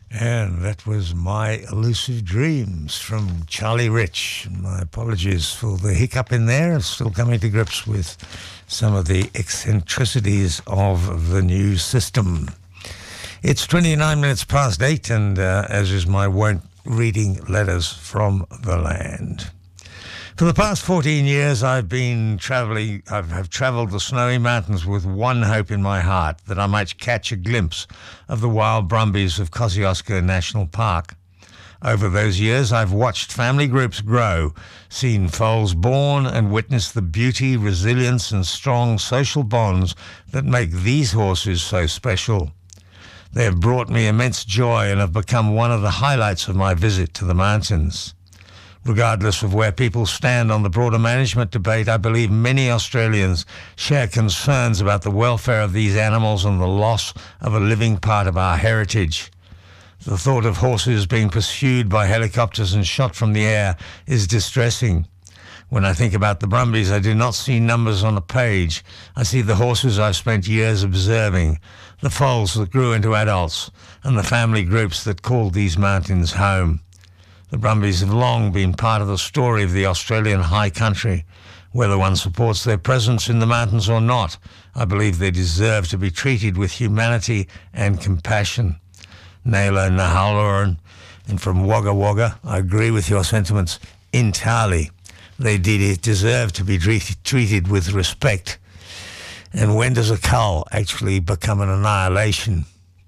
And that was My Elusive Dreams from Charlie Rich. My apologies for the hiccup in there. I'm still coming to grips with some of the eccentricities of the new system. It's 29 minutes past 8, and as is my wont, reading letters from the land. For the past 14 years, I've travelled the snowy mountains with one hope in my heart, that I might catch a glimpse of the wild brumbies of Kosciuszko National Park. Over those years, I've watched family groups grow, seen foals born, and witnessed the beauty, resilience, and strong social bonds that make these horses so special. They have brought me immense joy and have become one of the highlights of my visit to the mountains. Regardless of where people stand on the broader management debate, I believe many Australians share concerns about the welfare of these animals and the loss of a living part of our heritage. The thought of horses being pursued by helicopters and shot from the air is distressing. When I think about the brumbies, I do not see numbers on a page. I see the horses I've spent years observing, the foals that grew into adults, and the family groups that called these mountains home. The brumbies have long been part of the story of the Australian high country. Whether one supports their presence in the mountains or not, I believe they deserve to be treated with humanity and compassion. Naila Nahalaran, and from Wagga Wagga, I agree with your sentiments entirely. They deserve to be treated with respect. And when does a cull actually become an annihilation?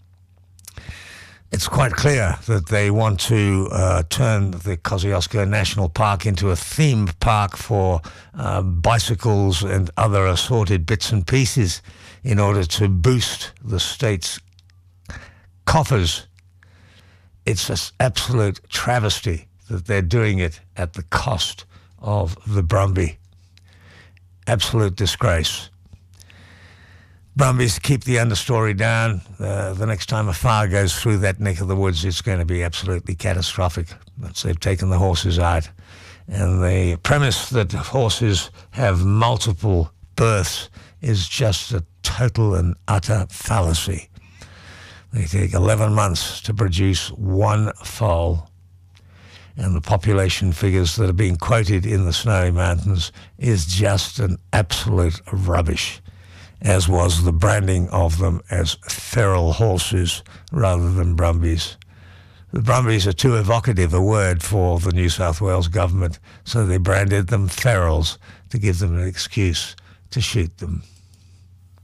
It's quite clear that they want to turn the Kosciuszko National Park into a themed park for bicycles and other assorted bits and pieces in order to boost the state's coffers. It's an absolute travesty that they're doing it at the cost of the brumby. Absolute disgrace. Brumbies keep the understory down. The next time a fire goes through that neck of the woods, it's going to be absolutely catastrophic. Once they've taken the horses out. And the premise that horses have multiple births is just a total and utter fallacy. They take 11 months to produce one foal. And the population figures that are being quoted in the Snowy Mountains is just an absolute rubbish, as was the branding of them as feral horses rather than brumbies. The brumbies are too evocative a word for the New South Wales government, so they branded them ferals to give them an excuse to shoot them.